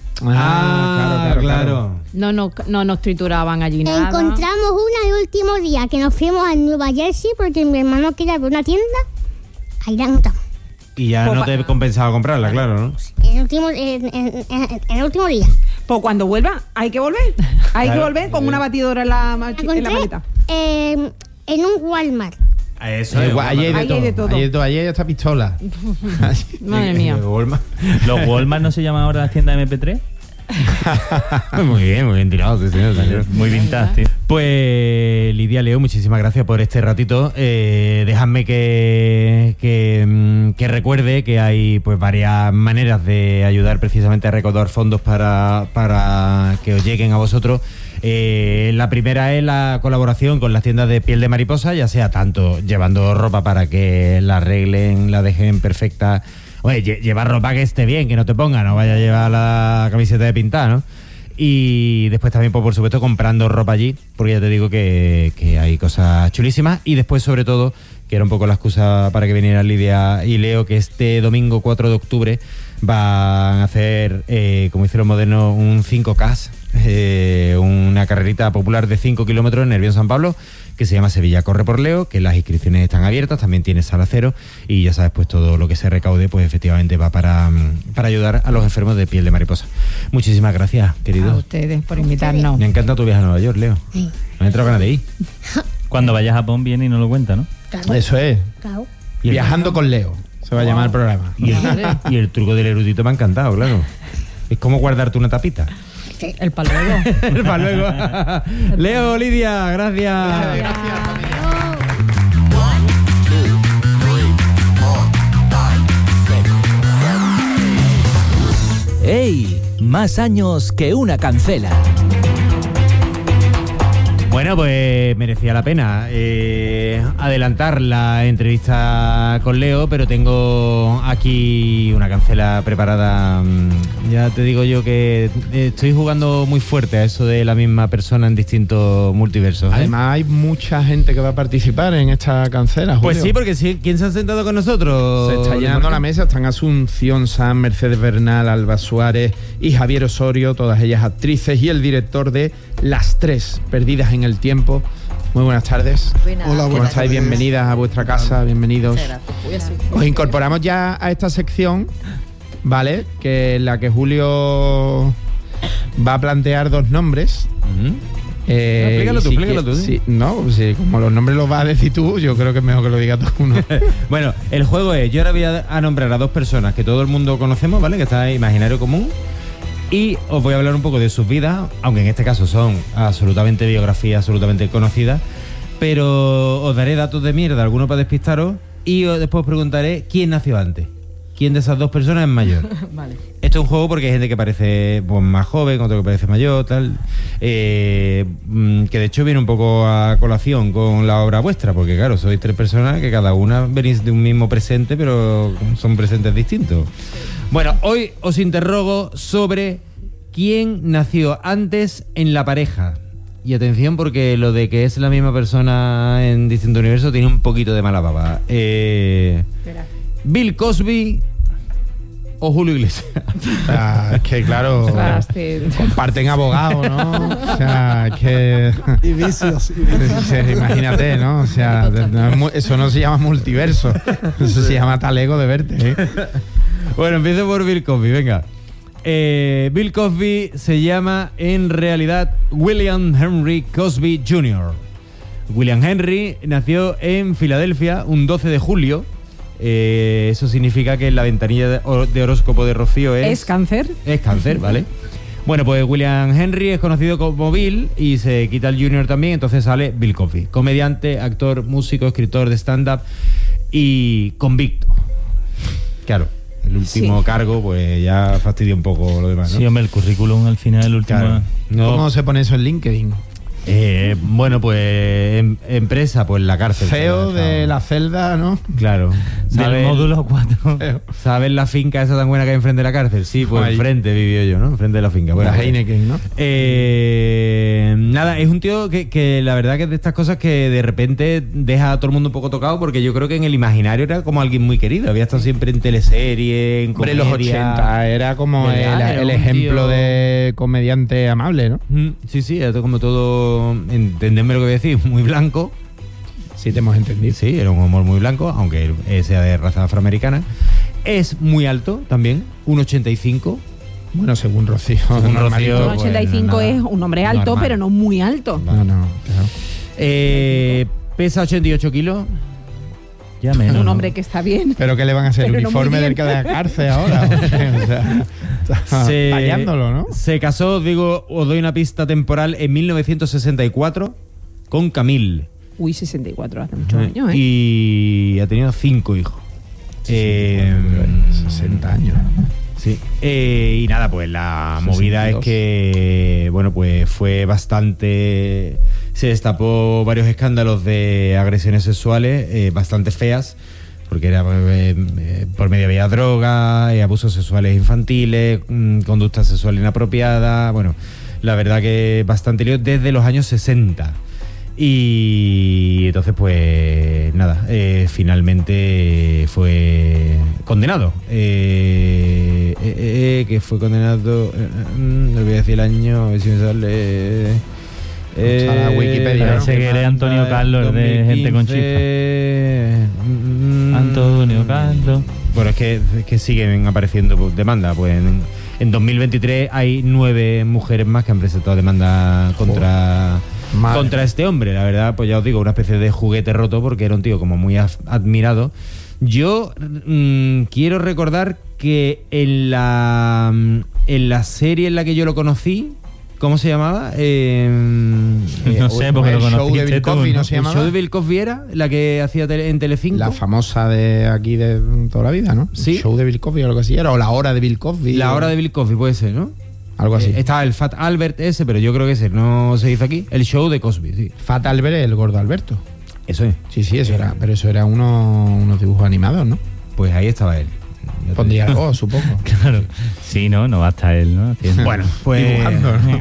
Claro. No nos trituraban allí nada. Encontramos una el último día que nos fuimos a Nueva Jersey porque mi hermano quería ver una tienda. Ahí la encontramos. Y ya no te compensaba comprarla, claro, ¿no? En el último día. Pues cuando vuelva, hay que volver. Hay que Claro. volver con una batidora en la Encontré maleta. en un Walmart. Eso Allí hay Ahí hay de todo. Allí hay de todo. Allí hay hasta pistola. Madre mía. ¿Los Walmart no se llaman ahora las tiendas MP3? Muy bien tirado, sí, señor. Muy vintage, tío. Pues Lidia, Leo, muchísimas gracias por este ratito. Dejadme que recuerde que hay pues varias maneras de ayudar precisamente a recaudar fondos para que os lleguen a vosotros. La primera es la colaboración con las tiendas de piel de mariposa, ya sea tanto llevando ropa para que la arreglen, la dejen perfecta. Oye, llevar ropa que esté bien, que no te ponga, no vaya a llevar la camiseta de pintar, ¿no? Y después también, pues, por supuesto, comprando ropa allí, porque ya te digo que hay cosas chulísimas. Y después, sobre todo, que era un poco la excusa para que vinieran Lidia y Leo, que este domingo 4 de octubre van a hacer, como hicieron modernos, un 5K, una carrerita popular de 5 kilómetros en Nervión San Pablo, que se llama Sevilla Corre por Leo, que las inscripciones están abiertas, también tiene sala cero, y ya sabes, pues todo lo que se recaude, pues efectivamente va para ayudar a los enfermos de piel de mariposa. Muchísimas gracias, querido. A ustedes por invitarnos. Me encanta tu viaje a Nueva York, Leo. Sí. Me ha entrado ganas de ir. Cuando vaya a Japón viene y no lo cuenta, ¿no? Claro. Eso es. Claro. Viajando con Leo. Se va a llamar el programa. Y el truco del erudito me ha encantado, claro. Es como guardarte una tapita. El palo luego. Para luego. Leo, Lidia, gracias. ¡Ey! Más años que una cancela. Bueno, pues merecía la pena adelantar la entrevista con Leo, pero tengo aquí una cancela preparada. Ya te digo yo que estoy jugando muy fuerte a eso de la misma persona en distintos multiversos. Además, hay mucha gente que va a participar en esta cancela, Julio. Pues sí, porque sí, ¿quién se ha sentado con nosotros? Se está llenando la mesa. Están Asunción San, Mercedes Bernal, Alba Suárez y Javier Osorio, todas ellas actrices, y el director de Las Tres, Perdidas en el Tiempo. Muy buenas tardes. Hola, ¿Cómo estáis? Bienvenidas a vuestra casa, bienvenidos. Os incorporamos ya a esta sección, ¿vale? Que en la que Julio va a plantear dos nombres. Explícalo tú, sí explícalo tú. Sí, no, sí, como los nombres los vas a decir tú, yo creo que es mejor que lo digas tú, ¿no? Bueno, el juego es, yo ahora voy a nombrar a dos personas que todo el mundo conocemos, ¿vale? Que está en imaginario común. Y os voy a hablar un poco de sus vidas, aunque en este caso son absolutamente biografías, absolutamente conocidas. Pero os daré datos de mierda, algunos para despistaros. Y después os preguntaré quién nació antes. ¿Quién de esas dos personas es mayor? Vale. Esto es un juego porque hay gente que parece pues, más joven, otro que parece mayor, tal. Que de hecho viene un poco a colación con la obra vuestra, porque claro, sois tres personas que cada una venís de un mismo presente, pero son presentes distintos. Bueno, hoy os interrogo sobre quién nació antes en la pareja. Y atención, porque lo de que es la misma persona en distinto universo tiene un poquito de mala baba. Bill Cosby o Julio Iglesias. Es que claro, comparten abogado, ¿no? O sea, es que... Y vicios. Imagínate, ¿no? O sea, eso no se llama multiverso. Eso se llama talego de verte, ¿eh? Bueno, empiezo por Bill Cosby, venga. Bill Cosby se llama en realidad William Henry Cosby Jr. William Henry nació en Filadelfia un 12 de julio. Eso significa que en la ventanilla de horóscopo de Rocío ¿Es cáncer? Es cáncer, ¿vale? Bueno, pues William Henry es conocido como Bill y se quita el Junior también, entonces sale Bill Cosby. Comediante, actor, músico, escritor de stand-up y convicto. Claro. El último cargo, pues ya fastidia un poco lo demás, ¿no? Sí, hombre, el currículum al final, el último... Claro. No. ¿Cómo se pone eso en LinkedIn? Bueno, pues empresa, pues la cárcel. CEO de la celda, ¿no? Claro. Del módulo 4. ¿Sabes la finca esa tan buena que hay enfrente de la cárcel? Sí, pues ahí. Enfrente vivió yo, ¿no? Enfrente de la finca. Bueno, la Heineken, ¿no? Nada, es un tío que la verdad que es de estas cosas que de repente deja a todo el mundo un poco tocado, porque yo creo que en el imaginario era como alguien muy querido. Había estado siempre en teleserie, en comedia. Hombre, los 80 era como ¿verdad? el ejemplo de comediante amable, ¿no? Sí, era como todo, entendedme lo que voy a decir, muy blanco. Sí, te hemos entendido. Sí, era un humor muy blanco, aunque sea de raza afroamericana. Es muy alto también, 1,85. Bueno, según Rocío. Según Rocío, 1,85 bueno, es un hombre alto, normal. pero no muy alto. No, claro. Pesa 88 kilos. Ya menos, un ¿no? hombre que está bien. ¿Pero qué le van a hacer? ¿El Pero no uniforme muy del bien. que de la cárcel ahora? ¿O qué? O sea, está tallándolo, ¿no? Se casó, digo, os doy una pista temporal, en 1964 con Camille. Uy, 64, hace muchos años, ¿eh? Y ha tenido 5 hijos. 60 años. Sí. Y nada, pues la 62. movida es que, bueno, pues fue bastante... Se destapó varios escándalos de agresiones sexuales bastante feas, porque era por medio había droga, abusos sexuales infantiles, conducta sexual inapropiada, bueno, la verdad que bastante lío desde los años 60. Y entonces, pues nada, finalmente fue condenado. Que fue condenado, no voy a decir el año, a ver si me sale. Está la Wikipedia, ¿no? Parece que eres Antonio Carlos de Gente con Chispa. Antonio Carlos. Bueno, es que siguen apareciendo demandas. Pues en 2023 hay 9 mujeres más que han presentado demanda contra este hombre. La verdad, pues ya os digo, una especie de juguete roto, porque era un tío como muy admirado. Yo quiero recordar que en la serie en la que yo lo conocí, ¿cómo se llamaba? No sé, porque el lo show de conociste Bill tú, Cosby, ¿no? ¿no se ¿El llamaba? show de Bill Cosby era? La que hacía en Telecinco. La famosa de aquí de toda la vida, ¿no? Sí. El show de Bill Cosby o algo así era, o la hora de Bill Cosby. La o- hora de Bill Cosby puede ser, ¿no? Algo así. Estaba el Fat Albert ese, pero yo creo que ese no se hizo aquí. El show de Cosby, sí. Fat Albert, el gordo Alberto. Eso es. Sí, eso era. Pero eso era unos dibujos animados, ¿no? Pues ahí estaba él. Pondría algo, supongo. Claro. Sí, no basta él, ¿no? Haciendo- Bueno, pues Dibujando, ¿no?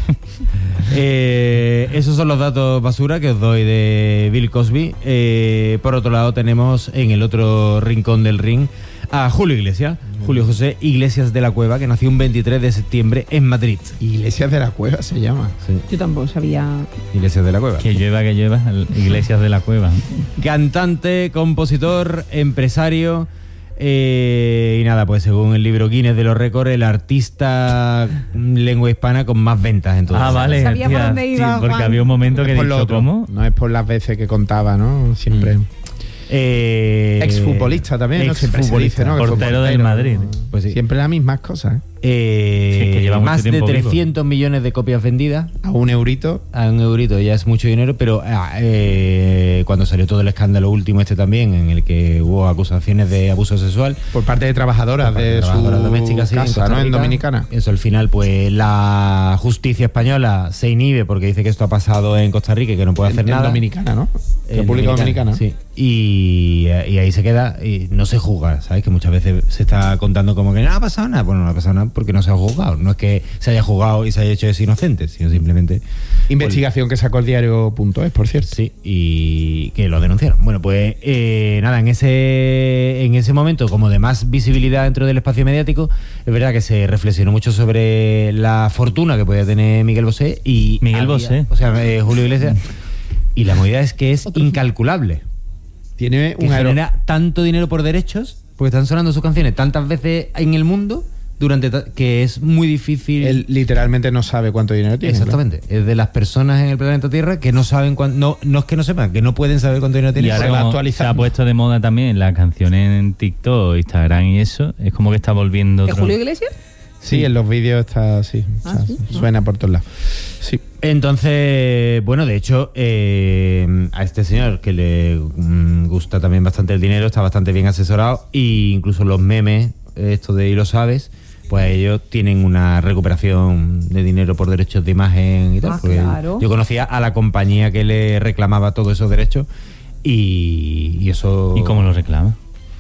esos son los datos basura que os doy de Bill Cosby. Por otro lado tenemos en el otro rincón del ring a Julio Iglesias, Julio José Iglesias de la Cueva, que nació un 23 de septiembre en Madrid. Iglesias de la Cueva se llama. Sí, Yo tampoco sabía. Iglesias de la Cueva. Que llueva, Iglesias de la Cueva. Cantante, compositor, empresario. Y nada, pues según el libro Guinness de los récords, el artista lengua hispana con más ventas en todo el mundo. Vale. Sabía por tía, dónde iba, porque Juan. había un momento que he Es por lo dicho, otro. ¿cómo? No es por las veces que contaba, ¿no? Siempre. Exfutbolista también, ¿no? Siempre se dice, ¿no? Que fue Portero del Madrid. Pues sí. Siempre las mismas cosas, ¿eh? Sí, es que lleva mucho Más de tiempo vivo. 300 millones de copias vendidas. A un eurito. A un eurito ya es mucho dinero, pero cuando salió todo el escándalo último este también, en el que hubo acusaciones de abuso sexual Por parte de trabajadoras por parte de trabajadoras su domésticas, sí, casa, Costa ¿no? En Rica. Dominicana. Eso al final, pues la justicia española se inhibe porque dice que esto ha pasado en Costa Rica y que no puede hacer En nada. Dominicana, ¿no? En República Dominicana. Sí. Y ahí se queda y no se juzga, ¿sabes? Que muchas veces se está contando como que no ha pasado nada. Bueno, no ha pasado nada porque no se ha juzgado. No es que se haya juzgado y se haya hecho es inocente, sino simplemente... Investigación que sacó el diario.es, por cierto. Sí, y que lo denunciaron. Bueno, pues nada, en ese momento, como de más visibilidad dentro del espacio mediático, es verdad que se reflexionó mucho sobre la fortuna que podía tener Miguel Bosé y... Miguel Bosé. O sea, Julio Iglesias. Y la movida es que es incalculable. Tiene Que un genera tanto dinero por derechos, porque están sonando sus canciones tantas veces en el mundo, que es muy difícil... Él literalmente no sabe cuánto dinero tiene. Exactamente. Es de las personas en el planeta Tierra que no saben cuánto... No es que no sepan, que no pueden saber cuánto dinero tienen. Y ahora se va como actualizando. se ha puesto de moda también las canciones en TikTok, Instagram y eso, es como que está volviendo ¿De otro... Julio Iglesias? Sí, en los vídeos está así. Ah, ¿sí? Suena por todos lados. Sí. Entonces, bueno, de hecho, a este señor que le gusta también bastante el dinero, está bastante bien asesorado, e incluso los memes, esto de y lo sabes, pues ellos tienen una recuperación de dinero por derechos de imagen y tal. Ah, porque claro. Yo conocía a la compañía que le reclamaba todos esos derechos y eso... ¿Y cómo lo reclama?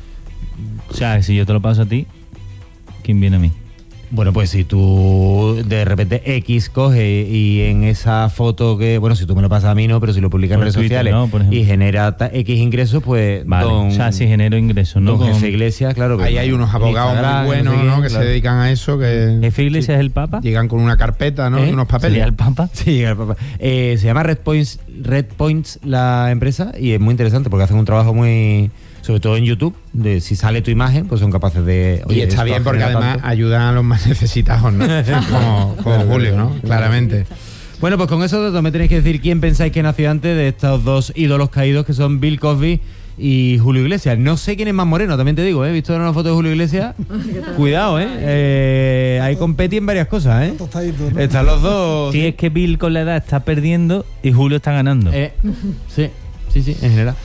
O sea, si yo te lo paso a ti, ¿quién viene a mí? Bueno, pues si tú de repente X coge y en esa foto que, bueno, si tú me lo pasas a mí no, pero si lo publicas en Por redes Twitter, sociales ¿no? Por ejemplo. y genera X ingresos, pues Vale, o sea, si genero ingresos, ¿no? Don Con- Jefe Iglesias, claro. Ahí hay unos abogados muy buenos, ¿no? Que se dedican a eso, que ¿Jefe Iglesias es el Papa? llegan con una carpeta, ¿no? ¿Eh? Y unos papeles. ¿Sería el Papa? Sí, llega el papá. Se llama Red Points la empresa y es muy interesante porque hacen un trabajo muy... Sobre todo en YouTube, de si sale tu imagen, pues son capaces de... Y está esto bien porque genera además tanto. ayudan a los más necesitados, ¿no? como Julio, ¿no? Claramente. Bueno, pues con esos datos me tenéis que decir quién pensáis que nació antes de estos dos ídolos caídos que son Bill Cosby y Julio Iglesias. No sé quién es más moreno, también te digo, he visto una foto de Julio Iglesias. Cuidado, ahí competí en varias cosas, Están los dos. Sí, es que Bill con la edad está perdiendo y Julio está ganando. Sí, en general.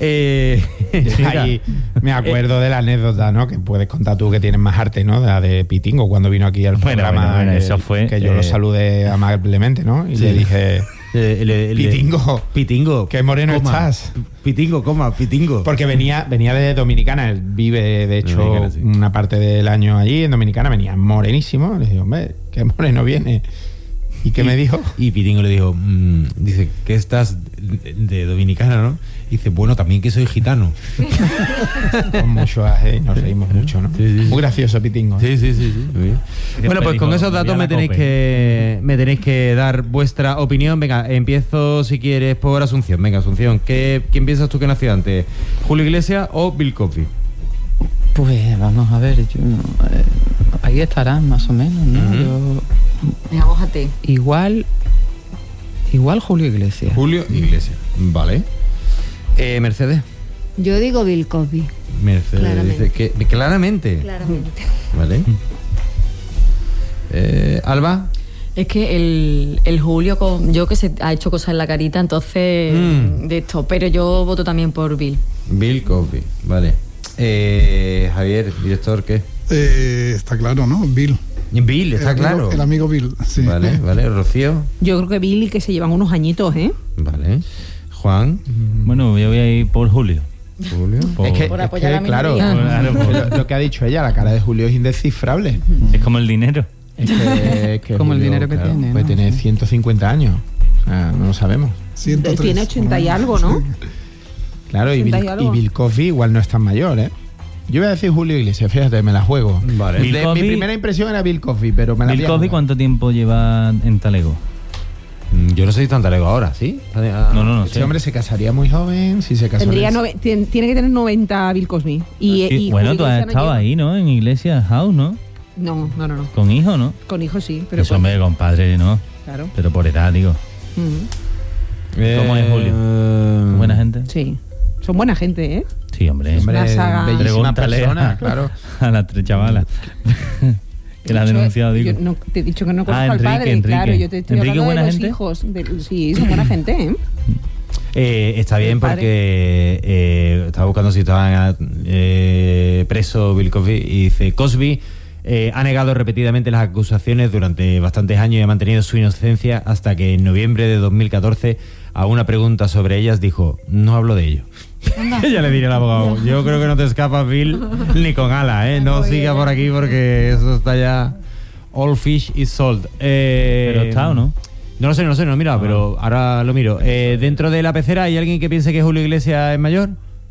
Ahí me acuerdo de la anécdota, ¿no? Que puedes contar tú, que tienes más arte, ¿no? La de Pitingo, cuando vino aquí al programa. Bueno, eso fue. Que yo lo saludé amablemente, ¿no? Y le dije... Pitingo, qué moreno estás. Pitingo. Porque venía de Dominicana, él vive de hecho Dominicana, sí, una parte del año allí en Dominicana, venía morenísimo. Le dije, hombre, qué moreno viene. ¿Y qué me dijo? Y Pitingo le dijo, dice, que estás de Dominicana, ¿no? Y dice, bueno, también que soy gitano. Con mucho nos reímos mucho, ¿no? Sí. Muy gracioso, Pitingo. Sí. Muy bien. Bueno, pues con esos datos me tenéis que dar vuestra opinión. Venga, empiezo si quieres por Asunción. Venga, Asunción, ¿quién piensas tú que nació antes? ¿Julio Iglesias o Bill Cosby? Pues vamos a ver, ahí estarán más o menos, ¿no? Venga, mójate. Igual Julio Iglesias. Julio Iglesias, vale. Mercedes. Yo digo Bill Cosby. Mercedes claramente. Dice que claramente. Vale. Alba. Es que el Julio, yo que se ha hecho cosas en la carita, entonces de esto, pero yo voto también por Bill. Bill Cosby, vale. Javier, director, ¿qué? Está claro, ¿no? Bill, está claro. El amigo Bill, sí. Vale, Rocío. Yo creo que Bill y que se llevan unos añitos, Vale. Juan. Bueno, yo voy a ir por Julio. Por apoyar a mi claro, lo que ha dicho ella, la cara de Julio es indescifrable. Es como el dinero. Es que como Julio, el dinero que tiene. Puede tener 150 años. O sea, no lo sabemos. 103. Tiene 80 y algo, ¿no? Sí. Claro, y Bill Cosby igual no es tan mayor, Yo voy a decir Julio Iglesias, fíjate, me la juego. Vale. Mi primera impresión era Bill Cosby, pero me la Bill Cosby, ¿cuánto tiempo lleva en Talego? Yo no soy tan talego ahora, ¿sí? No. Este hombre se casaría muy joven, si se casó. Tiene que tener 90 Bill Cosby. Y bueno, tú has estado ahí, ¿no? En Iglesias House, ¿no? No. Con hijo, ¿no? Con hijo sí, pero eso, hombre, compadre, ¿no? Claro. Pero por edad, digo. ¿Cómo es Julio? ¿Buena gente? Sí. Son buena gente, ¿eh? Sí, hombre. Una saga. Bellísima persona, claro. A las tres chavalas. Que la ha denunciado, digo. Yo no, te he dicho que no conozco al padre, Enrique. claro. Yo te estoy hablando de los hijos. Sí, son buena gente, Está bien porque estaba buscando si estaba preso Bill Cosby y dice, Cosby ha negado repetidamente las acusaciones durante bastantes años y ha mantenido su inocencia hasta que en noviembre de 2014 a una pregunta sobre ellas dijo, no hablo de ello. Ya le diré al abogado, yo creo que no te escapas, Bill, ni con alas, no siga por aquí porque eso está ya all fish is sold. Pero está o no. No lo sé, no lo he mirado, pero ahora lo miro. Dentro de la pecera, ¿hay alguien que piense que Julio Iglesias es mayor?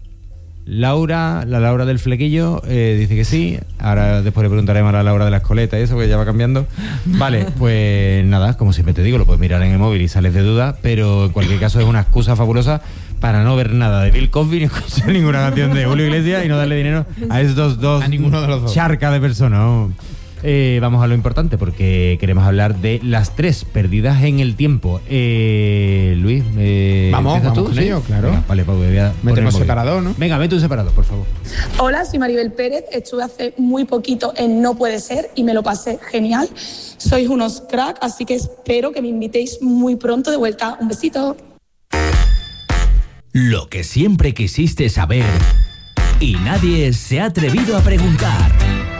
Laura del flequillo dice que sí. Ahora después le preguntaremos a la Laura de la escoleta y eso, que ya va cambiando. Vale, pues nada, como siempre te digo, lo puedes mirar en el móvil y sales de duda, pero en cualquier caso es una excusa fabulosa para no ver nada de Bill Cosby ni escuchar ninguna canción de Julio Iglesias y no darle dinero a esos dos, a ninguno de los dos, charcas de personas, ¿no? Vamos a lo importante porque queremos hablar de las tres perdidas en el tiempo. Luis, vamos con ello, claro. Venga, vale, pues voy a metemos separador, ¿no? Venga, mete un separador, por favor. Hola, soy Maribel Pérez. Estuve hace muy poquito en No Puede Ser y me lo pasé genial. Sois unos crack, así que espero que me invitéis muy pronto de vuelta. Un besito. Lo que siempre quisiste saber y nadie se ha atrevido a preguntar.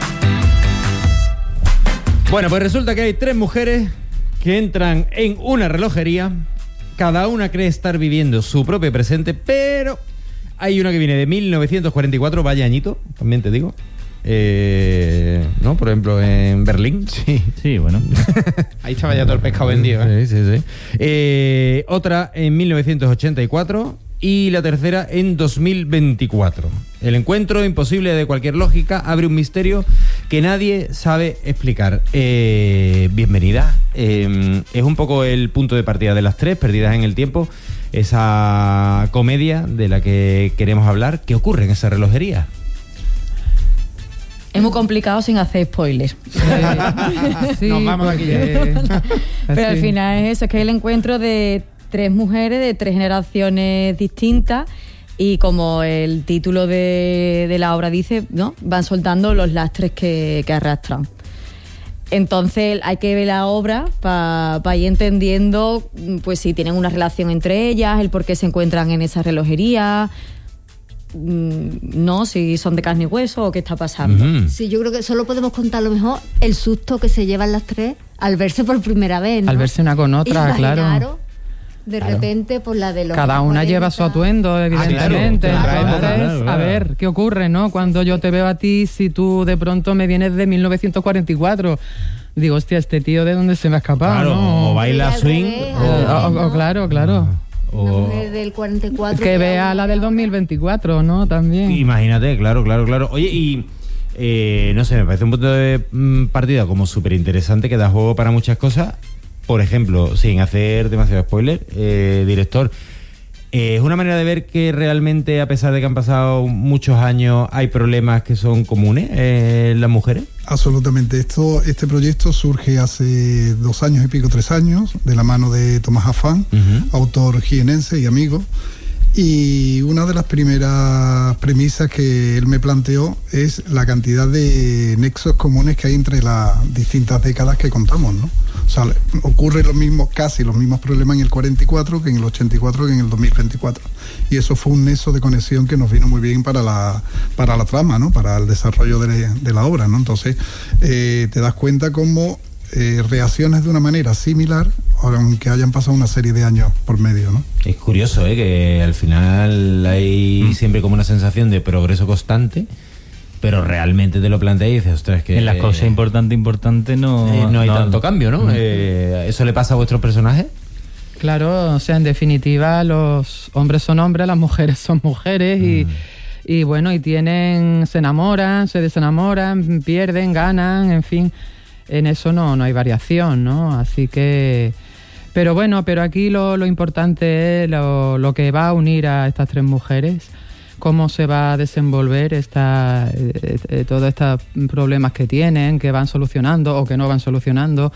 Bueno, pues resulta que hay tres mujeres que entran en una relojería. Cada una cree estar viviendo su propio presente, pero hay una que viene de 1944, vaya añito, también te digo. ¿No? Por ejemplo, en Berlín. Sí, bueno. Ahí estaba ya todo el pescado vendido. Sí. Otra en 1984 y la tercera en 2024. El encuentro imposible de cualquier lógica abre un misterio que nadie sabe explicar. Bienvenida. Es un poco el punto de partida de las tres perdidas en el tiempo. Esa comedia de la que queremos hablar. ¿Qué ocurre en esa relojería? Es muy complicado sin hacer spoilers. Sí, nos vamos de aquí. Pero al final es eso, es que es el encuentro de tres mujeres de tres generaciones distintas Y como el título de la obra dice, ¿no? Van soltando los lastres que arrastran. Entonces hay que ver la obra para ir entendiendo pues si tienen una relación entre ellas, el por qué se encuentran en esa relojería, no, si son de carne y hueso o qué está pasando. Sí, yo creo que solo podemos contar a lo mejor el susto que se llevan las tres al verse por primera vez, ¿no? Al verse una con otra, claro. De repente, por la de los... Cada una 40. lleva su atuendo, evidentemente. Claro. A ver, ¿qué ocurre, no? Cuando yo te veo a ti, si tú de pronto me vienes de 1944, digo, hostia, este tío, ¿de dónde se me ha escapado? Claro, ¿no? o baila swing, claro. Una mujer del 44. Que vea la del 2024, ¿no? También. Imagínate, claro. Oye, y... no sé, me parece un punto de partida como súper interesante que da juego para muchas cosas. Por ejemplo, sin hacer demasiado spoiler, director, ¿es una manera de ver que realmente, a pesar de que han pasado muchos años, hay problemas que son comunes en las mujeres? Absolutamente. Este proyecto surge hace 2 años y pico, 3 años, de la mano de Tomás Afán, autor jienense y amigo. Y una de las primeras premisas que él me planteó es la cantidad de nexos comunes que hay entre las distintas décadas que contamos, ¿no? O sea, ocurren casi los mismos problemas en el 44 que en el 84 que en el 2024. Y eso fue un nexo de conexión que nos vino muy bien para la trama, ¿no? Para el desarrollo de la obra, ¿no? Entonces, te das cuenta cómo reacciones de una manera similar, aunque hayan pasado una serie de años por medio, ¿no? Es curioso, que al final hay siempre como una sensación de progreso constante, pero realmente te lo planteas y dices, ostras, que... En las cosas importantes no hay tanto cambio, ¿no? ¿Eso le pasa a vuestros personajes? Claro, o sea, en definitiva, los hombres son hombres, las mujeres son mujeres y bueno, y se enamoran, se desenamoran, pierden, ganan, en fin... En eso no hay variación, ¿no? Así que... Pero aquí lo importante es lo que va a unir a estas tres mujeres, cómo se va a desenvolver todos estos problemas que tienen, que van solucionando o que no van solucionando.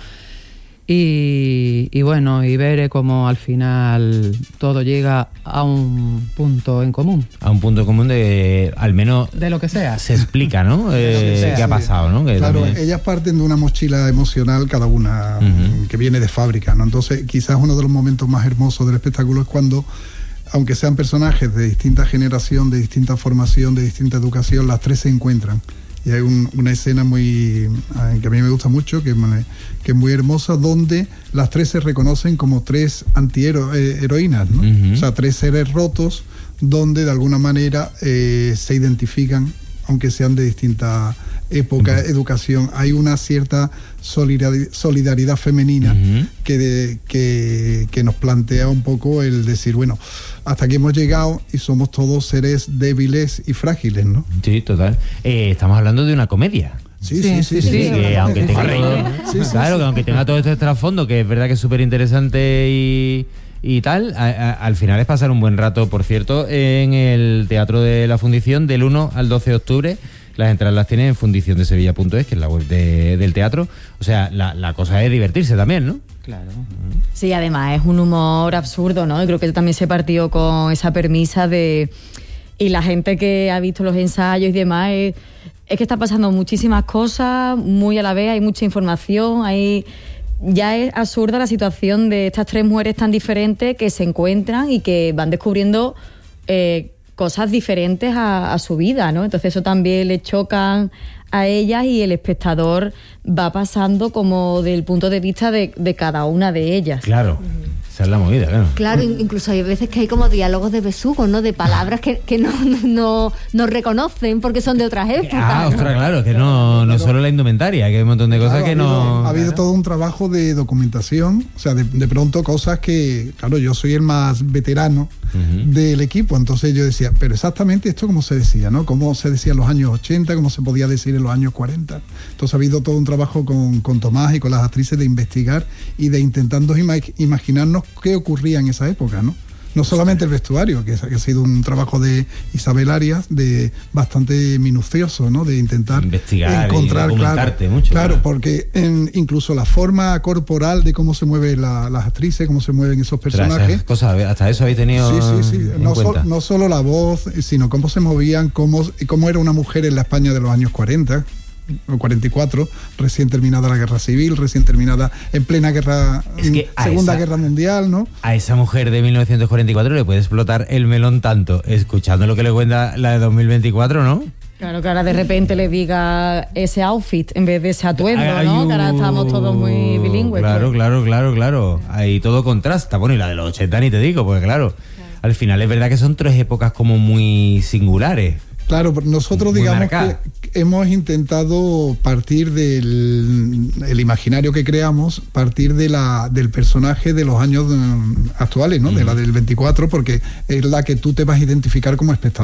Y ver cómo al final todo llega a un punto en común. A un punto en común de, al menos... De lo que sea. Se explica, ¿no? Qué ha pasado, ¿no? Que claro, también... ellas parten de una mochila emocional cada una que viene de fábrica, ¿no? Entonces, quizás uno de los momentos más hermosos del espectáculo es cuando, aunque sean personajes de distinta generación, de distinta formación, de distinta educación, las tres se encuentran. Y hay una escena que a mí me gusta mucho, que es muy hermosa, donde las tres se reconocen como tres antiheroínas, ¿no? O sea, tres seres rotos, donde de alguna manera se identifican, aunque sean de distinta época, educación. Hay una cierta solidaridad femenina que nos plantea un poco el decir, bueno, hasta aquí hemos llegado y somos todos seres débiles y frágiles, ¿no? Sí, total. Estamos hablando de una comedia. Sí. Que aunque tenga que aunque tenga todo este trasfondo, que es verdad que es súper interesante y tal, al final es pasar un buen rato. Por cierto, en el Teatro de la Fundición, del 1 al 12 de octubre, las entradas las tienen en fundiciondesevilla.es, que es la web del teatro. O sea, la cosa es divertirse también, ¿no? Claro. Sí, además es un humor absurdo, ¿no? Y creo que también se partió con esa premisa de... Y la gente que ha visto los ensayos y demás, es que está pasando muchísimas cosas muy a la vez, hay mucha información, ya es absurda la situación de estas tres mujeres tan diferentes que se encuentran y que van descubriendo cosas diferentes a su vida, ¿no? Entonces eso también le chocan a ellas y el espectador va pasando como del punto de vista de cada una de ellas. Claro. Esa es la movida, claro. Claro, incluso hay veces que hay como diálogos de besugo, ¿no? De palabras que no reconocen porque son de otras épocas. Ostras, claro, que no solo la indumentaria, que hay un montón de cosas que no... Ha habido todo un trabajo de documentación, o sea, de pronto cosas que, claro, yo soy el más veterano del equipo, entonces yo decía, pero exactamente esto cómo se decía, ¿no? Cómo se decía en los años 80, cómo se podía decir en los años 40. Entonces ha habido todo un trabajo con Tomás y con las actrices de investigar y de intentando imaginarnos qué ocurría en esa época, ¿no? O No solamente el vestuario, que ha sido un trabajo de Isabel Arias, de bastante minucioso, ¿no? De intentar investigar encontrar, y documentarte claro, mucho. Claro, porque incluso la forma corporal de cómo se mueven las actrices, cómo se mueven esos personajes. Hasta eso habéis tenido. Sí. No solo la voz, sino cómo se movían, cómo era una mujer en la España de los años 40 o 44, recién terminada la guerra civil, recién terminada en plena guerra, Segunda Guerra Mundial, ¿no? A esa mujer de 1944 le puede explotar el melón tanto, escuchando lo que le cuenta la de 2024, ¿no? Claro, que ahora de repente le diga ese outfit en vez de ese atuendo, ¿no? Que ahora estamos todos muy bilingües. Claro. Ahí todo contrasta. Bueno, y la de los 80 ni te digo, porque claro, al final es verdad que son 3 épocas como muy singulares. Claro, nosotros digamos que hemos intentado partir del imaginario que creamos, partir del personaje de los años actuales, ¿no? De la del 24, porque es la que tú te vas a identificar como espectador.